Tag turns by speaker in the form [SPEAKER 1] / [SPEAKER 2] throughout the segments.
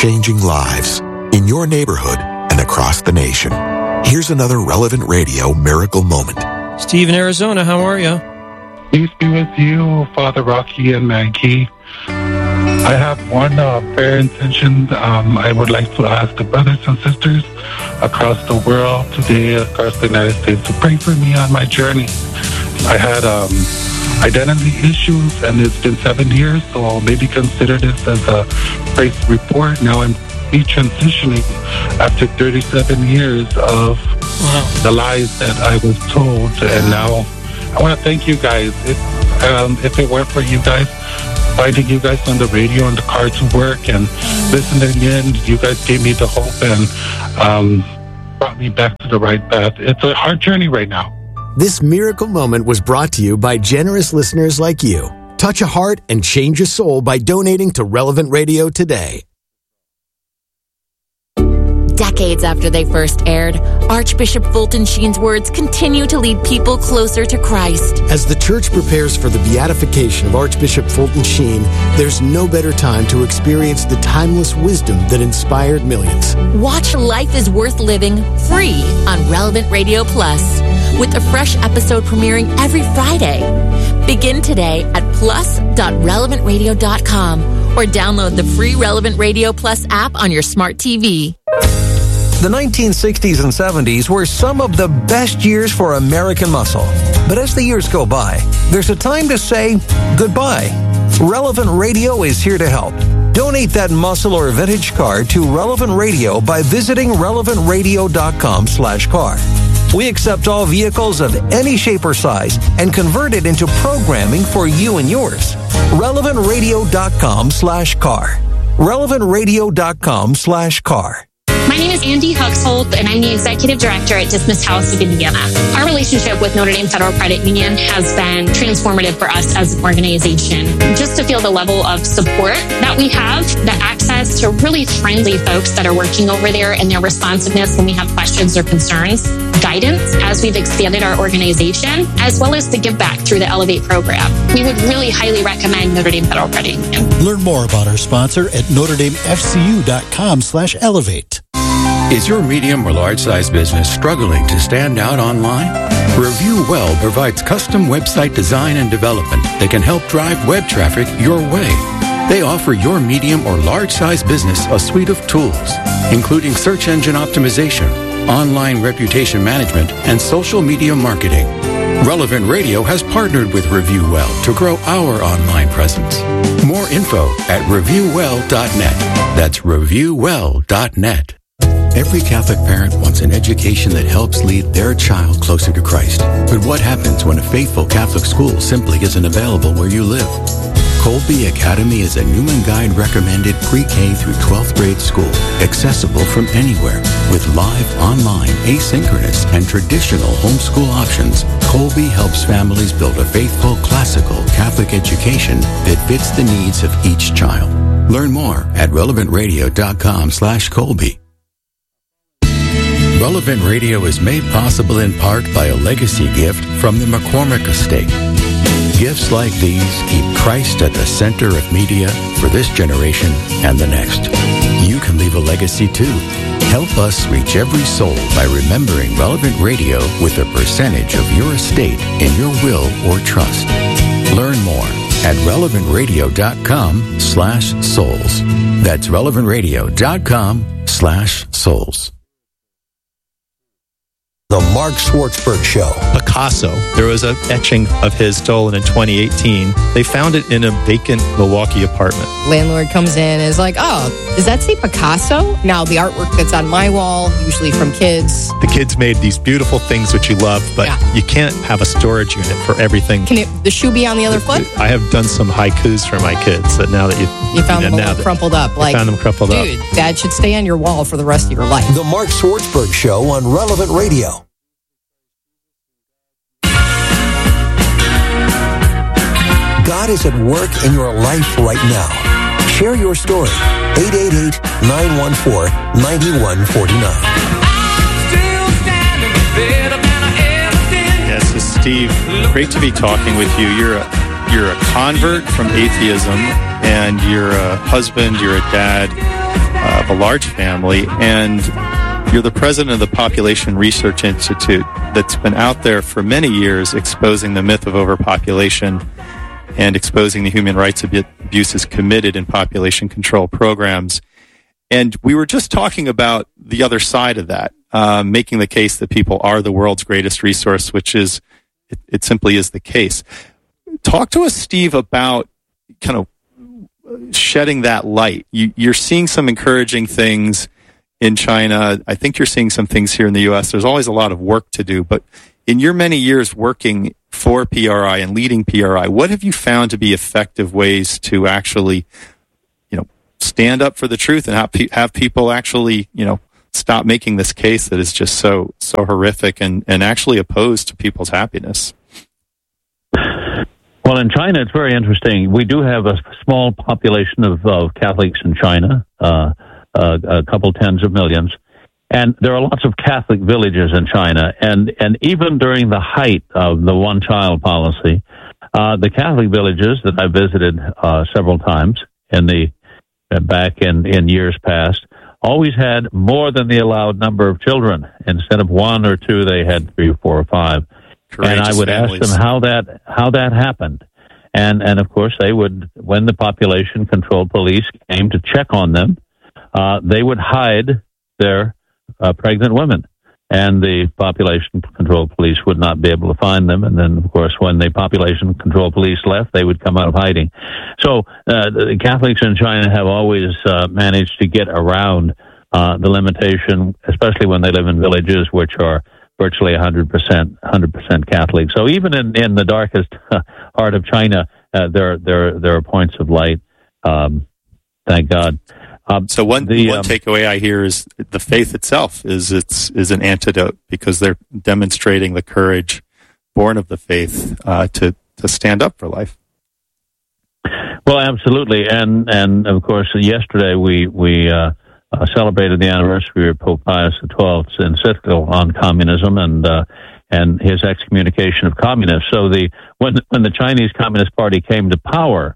[SPEAKER 1] changing lives in your neighborhood and across the nation. Here's another Relevant Radio miracle moment.
[SPEAKER 2] Steve in Arizona, how are you?
[SPEAKER 3] Peace be with you, Father Rocky and Maggie. I have one prayer intention I would like to ask the brothers and sisters across the world today, across the United States, to pray for me on my journey. I had identity issues, and it's been 7 years, so I'll maybe consider this as a praise report. Now I'm transitioning after 37 years of the lies that I was told, and now I want to thank you guys. If it weren't for you guys, finding you guys on the radio in the car to work and listening in, you guys gave me the hope and brought me back to the right path. It's a hard journey right now.
[SPEAKER 4] This miracle moment was brought to you by generous listeners like you. Touch a heart and change a soul by donating to Relevant Radio today.
[SPEAKER 5] Decades after they first aired, Archbishop Fulton Sheen's words continue to lead people closer to Christ.
[SPEAKER 4] As the church prepares for the beatification of Archbishop Fulton Sheen, there's no better time to experience the timeless wisdom that inspired millions.
[SPEAKER 5] Watch Life is Worth Living free on Relevant Radio Plus, with a fresh episode premiering every Friday. Begin today at plus.relevantradio.com or download the free Relevant Radio Plus app on your smart TV.
[SPEAKER 6] The 1960s and 70s were some of the best years for American muscle. But as the years go by, there's a time to say goodbye. Relevant Radio is here to help. Donate that muscle or vintage car to Relevant Radio by visiting relevantradio.com/car. We accept all vehicles of any shape or size and convert it into programming for you and yours. relevantradio.com/car. relevantradio.com/car.
[SPEAKER 7] My name is Andy Huxhold, and I'm the Executive Director at Dismissed House of Indiana. Our relationship with Notre Dame Federal Credit Union has been transformative for us as an organization. Just to feel the level of support that we have, the access to really friendly folks that are working over there, and their responsiveness when we have questions or concerns, guidance as we've expanded our organization, as well as the give back through the Elevate program. We would really highly recommend Notre Dame Federal Credit Union.
[SPEAKER 8] Learn more about our sponsor at NotreDameFCU.com/elevate.
[SPEAKER 9] Is your medium or large size business struggling to stand out online? Review Well provides custom website design and development that can help drive web traffic your way. They offer your medium or large size business a suite of tools, including search engine optimization, online reputation management, and social media marketing. Relevant Radio has partnered with Review Well to grow our online presence. More info at reviewwell.net. That's reviewwell.net. Every Catholic parent wants an education that helps lead their child closer to Christ. But what happens when a faithful Catholic school simply isn't available where you live? Colby Academy is a Newman Guide recommended pre-K through 12th grade school, accessible from anywhere. With live, online, asynchronous, and traditional homeschool options, Colby helps families build a faithful, classical Catholic education that fits the needs of each child. Learn more at relevantradio.com/Colby. Relevant Radio is made possible in part by a legacy gift from the McCormick Estate. Gifts like these keep Christ at the center of media for this generation and the next. You can leave a legacy too. Help us reach every soul by remembering Relevant Radio with a percentage of your estate in your will or trust. Learn more at relevantradio.com/souls. That's relevantradio.com/souls.
[SPEAKER 6] The Mark Schwartzberg Show.
[SPEAKER 10] Picasso. There was an etching of his stolen in 2018. They found it in a vacant Milwaukee apartment.
[SPEAKER 11] Landlord comes in and is like, oh, does that say Picasso? Now, the artwork that's on my wall, usually from kids.
[SPEAKER 10] The kids made these beautiful things which you love, but you can't have a storage unit for everything.
[SPEAKER 11] Can the shoe be on the other foot?
[SPEAKER 10] I have done some haikus for my kids that now that you
[SPEAKER 11] found them all crumpled up.
[SPEAKER 10] Like, found them crumpled up.
[SPEAKER 11] Dude, that should stay on your wall for the rest of your life.
[SPEAKER 6] The Mark Schwartzberg Show on Relevant Radio. God is at work in your life right now. Share your story. 888-914-9149.
[SPEAKER 10] Yes, so Steve, great to be talking with you. You're a convert from atheism, and you're a husband, you're a dad, of a large family, and you're the president of the Population Research Institute that's been out there for many years exposing the myth of overpopulation and exposing the human rights abuses committed in population control programs. And we were just talking about the other side of that, making the case that people are the world's greatest resource, which is, it simply is the case. Talk to us, Steve, about kind of shedding that light. You're seeing some encouraging things in China. I think you're seeing some things here in the U.S. There's always a lot of work to do, but in your many years working for PRI and leading PRI, what have you found to be effective ways to actually, stand up for the truth and have people actually, stop making this case that is just so horrific and actually opposed to people's happiness?
[SPEAKER 12] Well, in China, it's very interesting. We do have a small population of Catholics in China, a couple tens of millions. And there are lots of Catholic villages in China. And even during the height of the one-child policy, the Catholic villages that I visited several times back in years past always had more than the allowed number of children. Instead of one or two, they had 3 or 4 or 5. And I would ask them how that happened. And of course, they would, when the population control police came to check on them, they would hide their pregnant women. And the population control police would not be able to find them. And then, of course, when the population control police left, they would come out of hiding. So the Catholics in China have always managed to get around the limitation, especially when they live in villages which are virtually 100% Catholic. So even in the darkest heart of China, there are points of light. Thank God.
[SPEAKER 10] So one takeaway I hear is the faith itself is an antidote, because they're demonstrating the courage born of the faith to stand up for life.
[SPEAKER 12] Well, absolutely, and of course, yesterday we celebrated the anniversary of Pope Pius XII's encyclical on communism and his excommunication of communists. So when the Chinese Communist Party came to power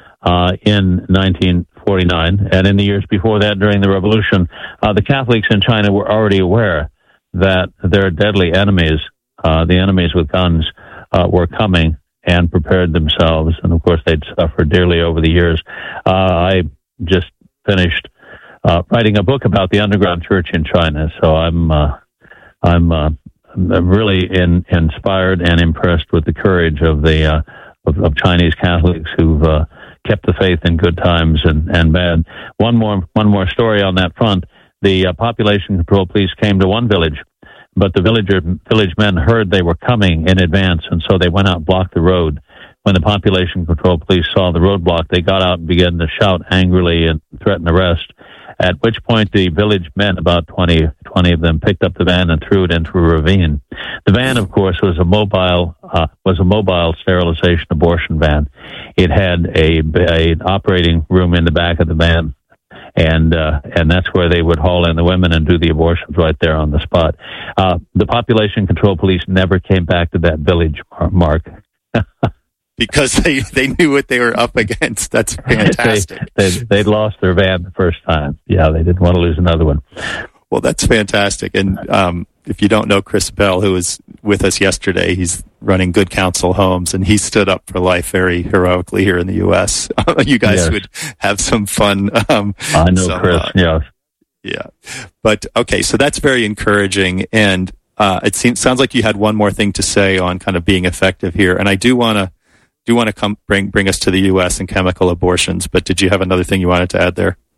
[SPEAKER 12] in 1949, and in the years before that, during the revolution, the Catholics in China were already aware that their deadly enemies, the enemies with guns, were coming, and prepared themselves. And of course, they'd suffered dearly over the years. I just finished writing a book about the underground church in China, so I'm really inspired and impressed with the courage of the of Chinese Catholics who've kept the faith in good times and bad. One more story on that front. The population control police came to one village, but the village men heard they were coming in advance, and so they went out and blocked the road. When the population control police saw the roadblock, they got out and began to shout angrily and threaten arrest, at which point the village men, about 20 of them, picked up the van and threw it into a ravine. The van, of course, was a mobile sterilization abortion van. It had an operating room in the back of the van, and that's where they would haul in the women and do the abortions right there on the spot. The population control police never came back to that village, Mark.
[SPEAKER 10] Because they knew what they were up against. That's fantastic.
[SPEAKER 12] They'd lost their van the first time. Yeah, they didn't want to lose another one.
[SPEAKER 10] Well, that's fantastic. And if you don't know Chris Bell, who was with us yesterday, he's running Good Counsel Homes, and he stood up for life very heroically here in the U.S. You guys would have some fun.
[SPEAKER 12] I know Chris, yeah.
[SPEAKER 10] Yeah. But, okay, so that's very encouraging. And it sounds like you had one more thing to say on kind of being effective here. And I do want to come bring us to the U.S. and chemical abortions, but did you have another thing you wanted to add there?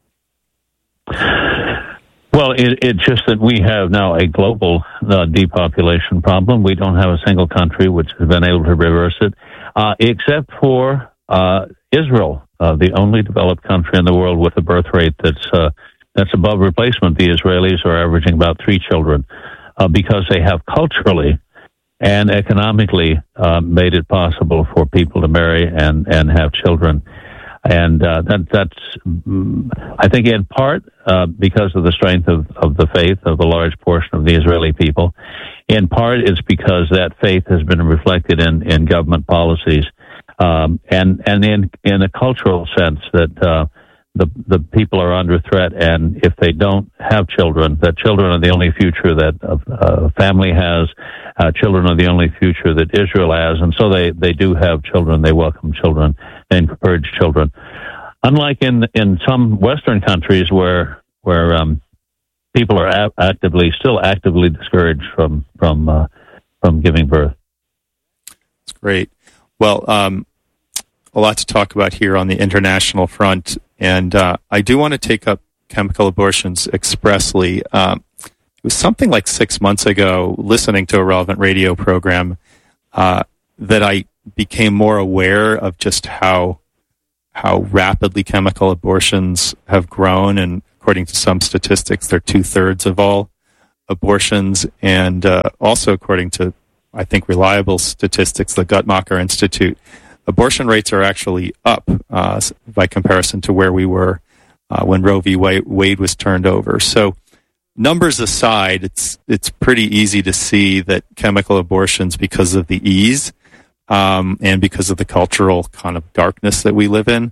[SPEAKER 12] Well, it's just that we have now a global depopulation problem. We don't have a single country which has been able to reverse it, except for Israel, the only developed country in the world with a birth rate that's above replacement. The Israelis are averaging about 3 children because they have culturally and economically made it possible for people to marry and have children. And that's, I think, in part because of the strength of the faith of a large portion of the Israeli people. In part, it's because that faith has been reflected in government policies, and in a cultural sense that the people are under threat, and if they don't have children, that children are the only future that a family has. Children are the only future that Israel has, and so they do have children. They welcome children and encourage children. Unlike in some Western countries where people are still actively discouraged from giving birth.
[SPEAKER 10] That's great. Well, a lot to talk about here on the international front, and I do want to take up chemical abortions expressly. It was something like 6 months ago, listening to a relevant radio program, that I became more aware of just how rapidly chemical abortions have grown, and according to some statistics, they're 2/3 of all abortions, and also according to, I think, reliable statistics, the Guttmacher Institute, abortion rates are actually up by comparison to where we were when Roe v. Wade was turned over. So, numbers aside, it's pretty easy to see that chemical abortions, because of the ease and because of the cultural kind of darkness that we live in,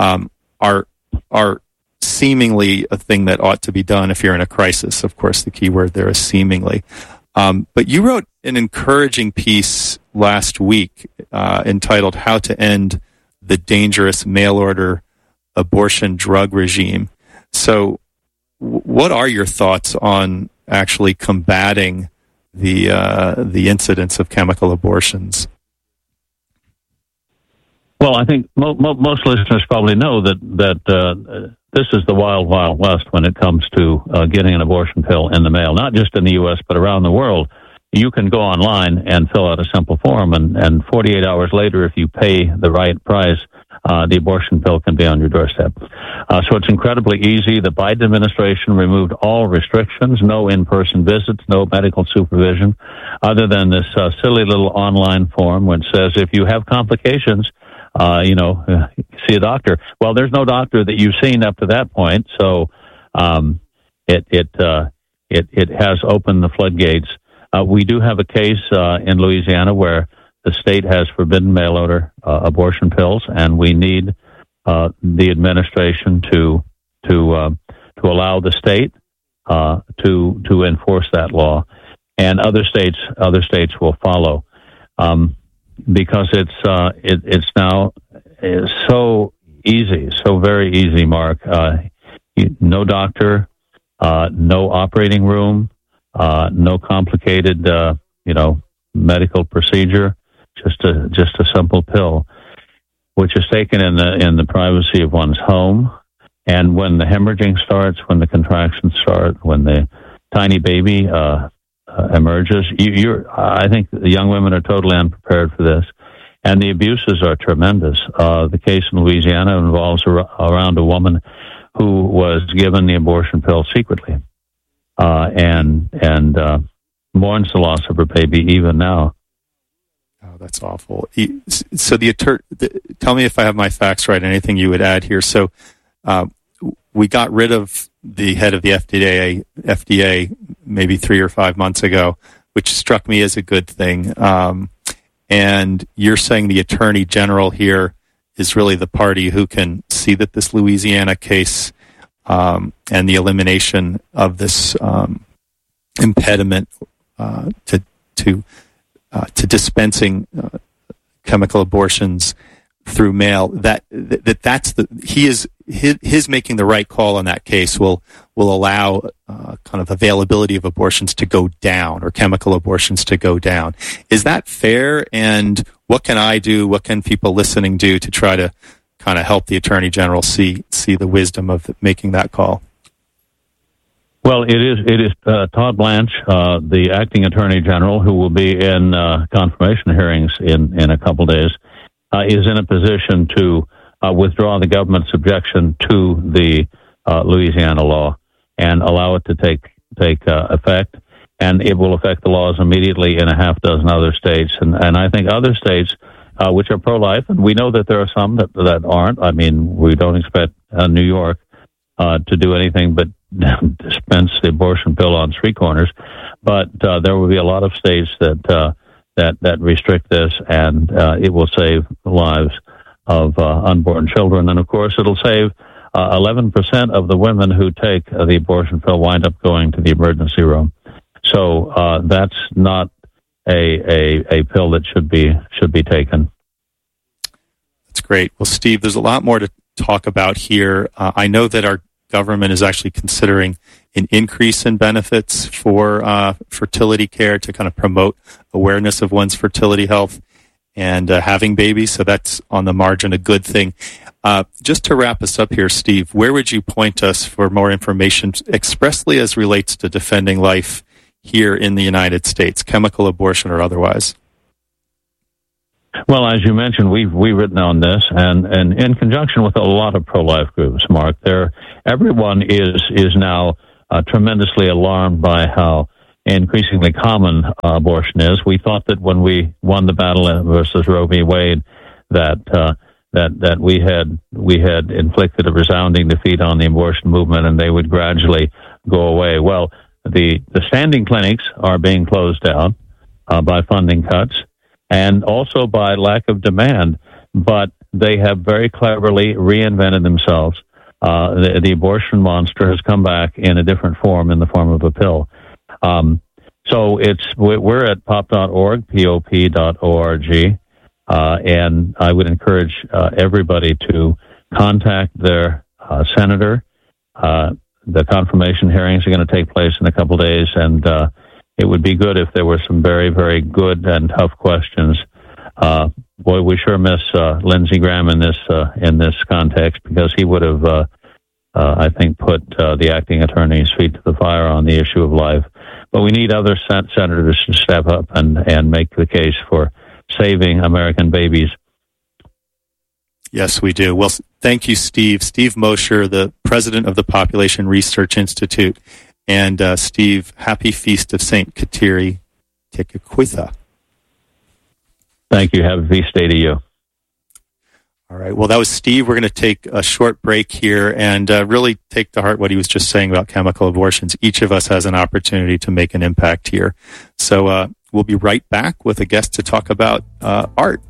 [SPEAKER 10] are seemingly a thing that ought to be done if you're in a crisis. Of course, the key word there is seemingly. But you wrote an encouraging piece last week entitled "How to End the Dangerous Mail-Order Abortion Drug Regime." So, what are your thoughts on actually combating the incidence of chemical abortions?
[SPEAKER 12] Well, I think most listeners probably know that this is the wild, wild west when it comes to getting an abortion pill in the mail. Not just in the U.S., but around the world. You can go online and fill out a simple form, and 48 hours later, if you pay the right price, the abortion pill can be on your doorstep. So it's incredibly easy. The Biden administration removed all restrictions, no in-person visits, no medical supervision, other than this silly little online form which says if you have complications, see a doctor. Well, there's no doctor that you've seen up to that point, so it has opened the floodgates. We do have a case in Louisiana where the state has forbidden mail-order abortion pills, and we need the administration to allow the state to enforce that law, and other states will follow, because it's now so easy, so very easy, Mark. No doctor, no operating room, no complicated medical procedure. Just a simple pill, which is taken in the privacy of one's home. And when the hemorrhaging starts, when the contractions start, when the tiny baby emerges, I think the young women are totally unprepared for this, and the abuses are tremendous. The case in Louisiana involves around a woman who was given the abortion pill secretly, and mourns the loss of her baby even now.
[SPEAKER 10] Oh, that's awful. So tell me if I have my facts right. Anything you would add here? So we got rid of the head of the FDA maybe 3 or 5 months ago, which struck me as a good thing. And you're saying the Attorney General here is really the party who can see that this Louisiana case and the elimination of this impediment to dispensing chemical abortions through mail, that's his making the right call on that case will allow kind of availability of abortions to go down, or chemical abortions to go down. Is that fair? And what can I do? What can people listening do to try to kind of help the Attorney General see the wisdom of making that call?
[SPEAKER 12] Well, it is Todd Blanche, the acting Attorney General, who will be in confirmation hearings in a couple days, is in a position to withdraw the government's objection to the Louisiana law and allow it to take effect. And it will affect the laws immediately in a half dozen other states. And I think other states which are pro-life, and we know that there are some that aren't. I mean, we don't expect New York to do anything but dispense the abortion pill on street corners, but there will be a lot of states that restrict this, and it will save the lives of unborn children, and of course it'll save 11% of the women who take the abortion pill wind up going to the emergency room. So that's not a pill that should be taken.
[SPEAKER 10] That's great. Well, Steve, there's a lot more to talk about here. I know that our government is actually considering an increase in benefits for fertility care to kind of promote awareness of one's fertility health and having babies. So that's on the margin a good thing. Just to wrap us up here, Steve, where would you point us for more information expressly as relates to defending life here in the United States, chemical abortion or otherwise?
[SPEAKER 12] Well, as you mentioned, we've written on this, and in conjunction with a lot of pro-life groups, Mark, everyone is now tremendously alarmed by how increasingly common abortion is. We thought that when we won the battle versus Roe v. Wade, that we had inflicted a resounding defeat on the abortion movement, and they would gradually go away. Well, the standing clinics are being closed down by funding cuts and also by lack of demand, but they have very cleverly reinvented themselves. The abortion monster has come back in a different form, in the form of a pill. So we're at pop.org, pop.org, and I would encourage everybody to contact their senator. The confirmation hearings are going to take place in a couple days, and it would be good if there were some very, very good and tough questions. Boy, we sure miss Lindsey Graham in this context, because he would have, I think, put the acting attorney's feet to the fire on the issue of life. But we need other senators to step up and make the case for saving American babies.
[SPEAKER 10] Yes, we do. Well, thank you, Steve. Steve Mosher, the president of the Population Research Institute. And Steve, happy Feast of St. Kateri Tekakwitha.
[SPEAKER 12] Thank you. Happy feast day to you.
[SPEAKER 10] All right. Well, that was Steve. We're going to take a short break here and really take to heart what he was just saying about chemical abortions. Each of us has an opportunity to make an impact here. So we'll be right back with a guest to talk about art.